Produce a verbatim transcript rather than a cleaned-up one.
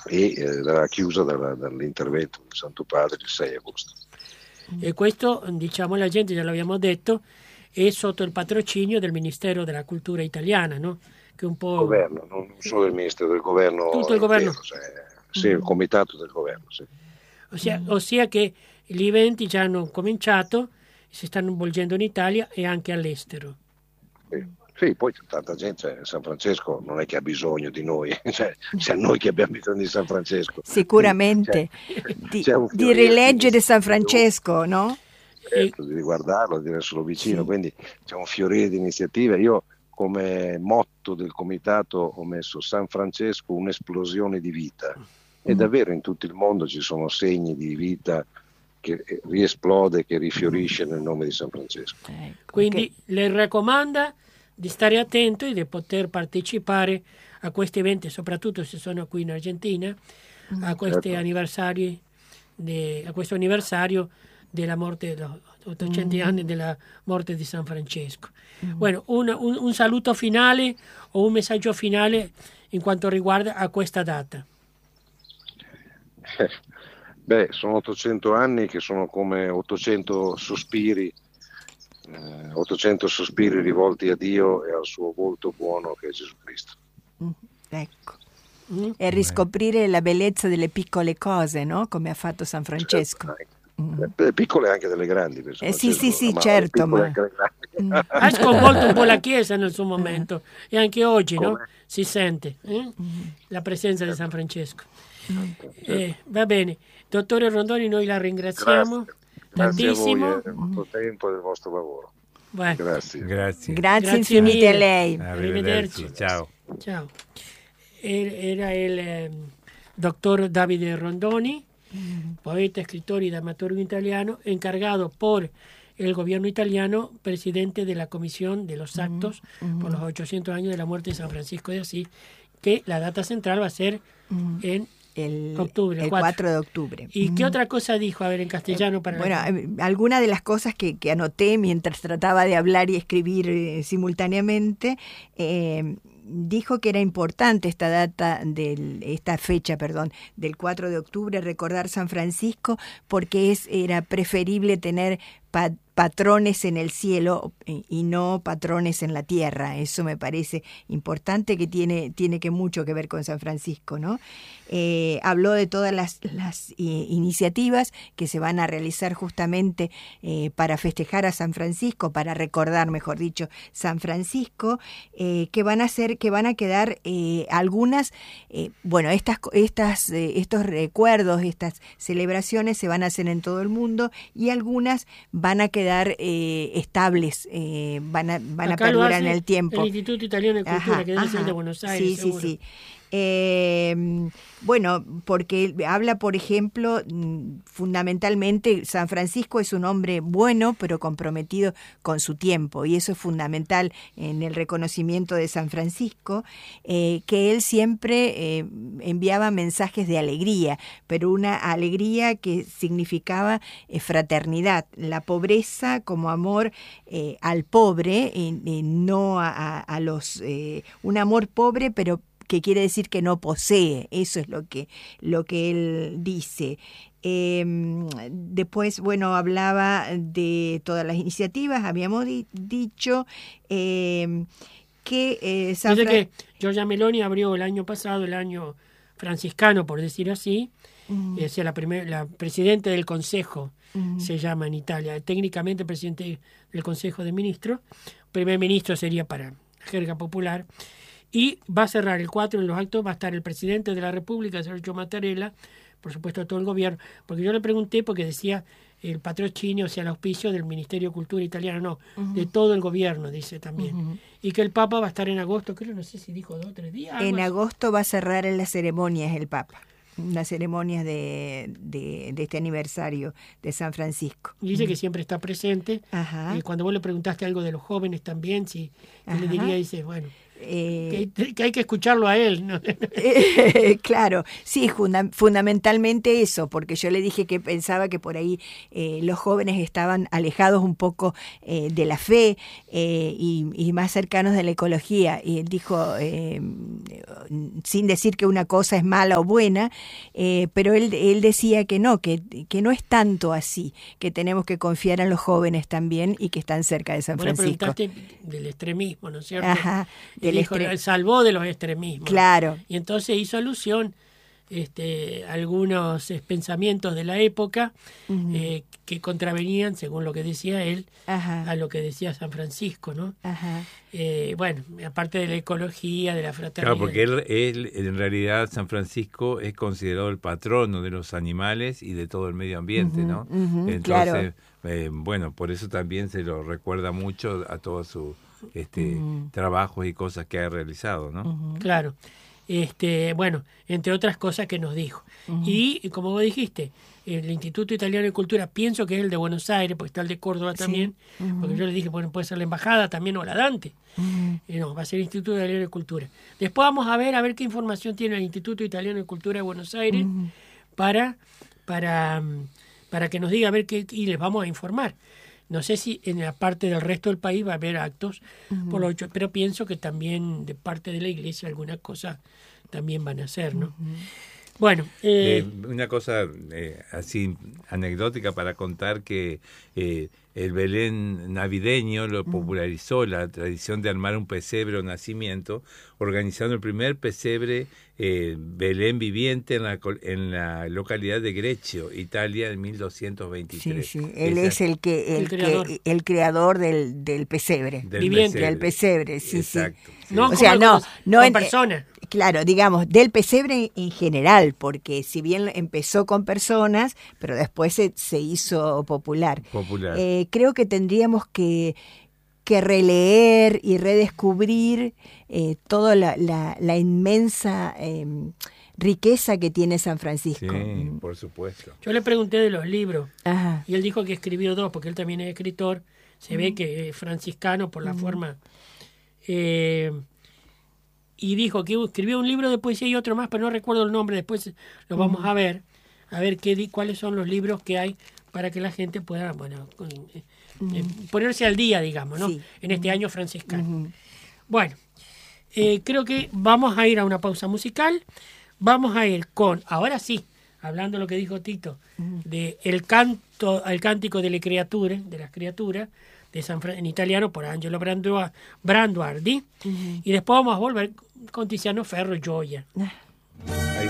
e eh, la chiusa dalla, dall'intervento del Santo Padre il sei agosto. E questo, diciamo, la gente, già l'abbiamo detto, è sotto il patrocinio del Ministero della Cultura italiana, no? Che un po'... Governo, non solo il Ministero del Governo tutto il intero, governo. cioè, sì, il Comitato del Governo, sì. Ossia, ossia che gli eventi già hanno cominciato, si stanno svolgendo in Italia e anche all'estero. Sì, sì, poi tanta gente, cioè, San Francesco non è che ha bisogno di noi, cioè, siamo noi che abbiamo bisogno di San Francesco. Sicuramente, C'è, di, c'è un di rileggere San Francesco, no? Certo, di riguardarlo, di averlo vicino, Sì. quindi c'è un fiorire di iniziative. Io come motto del comitato ho messo San Francesco, un'esplosione di vita, e davvero in tutto il mondo ci sono segni di vita che riesplode, che rifiorisce nel nome di San Francesco. Ecco, Quindi che- le raccomanda di stare attento e di poter partecipare a questi eventi, soprattutto se sono qui in Argentina, a questi Certo. anniversari, de- a questo anniversario della morte, ottocento anni della morte di San Francesco. Bueno, un, un, un saluto finale o un messaggio finale in quanto riguarda a questa data. Beh, sono ottocento anni che sono come ottocento sospiri, eh, ottocento sospiri rivolti a Dio e al suo volto buono che è Gesù Cristo. Mm, ecco. E riscoprire la bellezza delle piccole cose, no? Come ha fatto San Francesco. Certo, delle piccole e anche delle grandi. Per San Eh, sì, sì, Francesco, sì, ma certo, piccole ma- anche le grandi. Ha sconvolto un po' la Chiesa nel suo momento e anche oggi, no? Come? Si sente eh? la presenza di San Francesco. Certo. Eh, va bene, dottore Rondoni, noi la ringraziamo Grazie. Grazie a voi tantissimo. e del vostro tempo e del vostro lavoro. Beh, Grazie. Grazie. Grazie, Grazie infinite a mille. lei. Arrivederci. Arrivederci. Ciao. ciao. E- Era il eh, dottor Davide Rondoni, poeta, escritor y dramaturgo italiano, encargado por el gobierno italiano, presidente de la Comisión de los Actos por los ochocientos años de la muerte de San Francisco de Asís, que la data central va a ser en El, octubre, el cuatro. cuatro de octubre. ¿Y qué otra cosa dijo? A ver, en castellano para Bueno, la... eh, algunas de las cosas que, que anoté mientras trataba de hablar y escribir eh, simultáneamente, eh, dijo que era importante esta data, del, esta fecha, perdón, del cuatro de octubre, recordar San Francisco, porque es, era preferible tener pa- patrones en el cielo y no patrones en la tierra. Eso me parece importante, que tiene, tiene que mucho que ver con San Francisco, ¿no? Eh, habló de todas las, las eh, iniciativas que se van a realizar justamente eh, para festejar a San Francisco, para recordar, mejor dicho, San Francisco, eh, que van a ser, que van a quedar eh, algunas, eh, bueno, estas, estas, eh, estos recuerdos, estas celebraciones se van a hacer en todo el mundo y algunas van a quedar eh, estables, eh, van a, van Acá a lo perdurar hace en el tiempo. el Instituto Italiano de Cultura, Ajá, que debe ser ajá. de Buenos Aires, Sí, seguro. sí, sí. Eh, bueno, porque habla, por ejemplo, fundamentalmente San Francisco es un hombre bueno, pero comprometido con su tiempo, y eso es fundamental en el reconocimiento de San Francisco, eh, que él siempre eh, enviaba mensajes de alegría, pero una alegría que significaba eh, fraternidad, la pobreza como amor eh, al pobre, eh, eh, no a, a, a los, eh, un amor pobre, pero que quiere decir que no posee, eso es lo que, lo que él dice. Eh, después, bueno, hablaba de todas las iniciativas, habíamos di- dicho eh, que eh, San Dice Fra- que Giorgia Meloni abrió el año pasado, el año franciscano, por decir así, Mm. es la, primer, la presidenta del Consejo, Mm. se llama en Italia, técnicamente presidente del Consejo de Ministros, primer ministro sería para jerga popular, y va a cerrar el cuatro en los actos, va a estar el presidente de la República, Sergio Mattarella, por supuesto todo el gobierno, porque yo le pregunté porque decía el patrocinio, o sea, el auspicio del Ministerio de Cultura italiano, no, Uh-huh. de todo el gobierno, dice también. Uh-huh. Y que el Papa va a estar en agosto, creo, no sé si dijo dos o tres días. algo En así. agosto va a cerrar en las ceremonias el Papa, las ceremonias de, de, de este aniversario de San Francisco. Y dice que siempre está presente. Ajá. Y cuando vos le preguntaste algo de los jóvenes también, si él le Ajá. diría, dice, bueno, Eh, que, que hay que escucharlo a él, ¿no? Eh, claro, sí, funda- fundamentalmente eso, porque yo le dije que pensaba que por ahí eh, los jóvenes estaban alejados un poco eh, de la fe eh, y, y más cercanos de la ecología. Y él dijo, eh, sin decir que una cosa es mala o buena, eh, pero él, él decía que no, que, que no es tanto así, que tenemos que confiar en los jóvenes también y que están cerca de San Bueno, Francisco. preguntaste del extremismo, ¿no es cierto? Ajá, Y del dijo, extre- salvó de los extremismos. Claro. Y entonces hizo alusión este, a algunos eh, pensamientos de la época Uh-huh. eh, que contravenían, según lo que decía él, Ajá. a lo que decía San Francisco, ¿no? Ajá. Eh, bueno, aparte de la ecología, de la fraternidad. Claro, porque él, él, en realidad, San Francisco es considerado el patrono de los animales y de todo el medio ambiente, Ujú, ¿no? ujú, Entonces, claro. eh, bueno, por eso también se lo recuerda mucho a todos sus este, Ujú. trabajos y cosas que ha realizado, ¿no? Ujú. Claro. Este, bueno, entre otras cosas que nos dijo. Ujú. Y como vos dijiste, el Instituto Italiano de Cultura, pienso que es el de Buenos Aires, porque está el de Córdoba Sí. también, Ujú. porque yo le dije, bueno, puede ser la embajada también o la Dante. Ujú. Eh, no, va a ser el Instituto Italiano de Cultura. Después vamos a ver a ver qué información tiene el Instituto Italiano de Cultura de Buenos Aires Ujú. para, para, mm, para que nos diga a ver qué, y les vamos a informar. No sé si en la parte del resto del país va a haber actos, Ujú. por lo hecho, pero pienso que también de parte de la iglesia algunas cosas también van a hacer, ¿no? Ujú. Bueno, eh, Eh, una cosa eh, así anecdótica para contar que eh, el Belén navideño lo popularizó la tradición de armar un pesebre o nacimiento, organizando el primer pesebre eh, Belén viviente en la, col- en la localidad de Greccio, Italia, en mil doscientos Sí, veintitrés. sí. Él Esa- es el que el, El creador. que, el creador del, del pesebre. del viviente. Del pesebre, sí, sí. Exacto. sí. no o sea, como no, con- no con en- personas. Claro, digamos, del pesebre en general, porque si bien empezó con personas, pero después se, se hizo popular. Popular. Eh, creo que tendríamos que, que releer y redescubrir eh, toda la, la, la inmensa eh, riqueza que tiene San Francisco. Sí, por supuesto. Yo le pregunté de los libros Ajá. y él dijo que escribió dos, porque él también es escritor. Se ve que es franciscano por la forma. Eh, y dijo que escribió un libro de poesía y otro más, pero no recuerdo el nombre. Después lo vamos a ver, a ver qué di- cuáles son los libros que hay para que la gente pueda, bueno, con- eh, eh, ponerse al día, digamos, ¿no? Sí. En este año franciscano. Ujú. Bueno, eh, creo que vamos a ir a una pausa musical. Vamos a ir con, ahora sí, hablando de lo que dijo Tito, de el canto, el cántico de le creature, de las criaturas, de San Fra- en italiano por Angelo Brandua- Branduardi, y después vamos a volver con Tiziano Ferro, Gioia. Ah.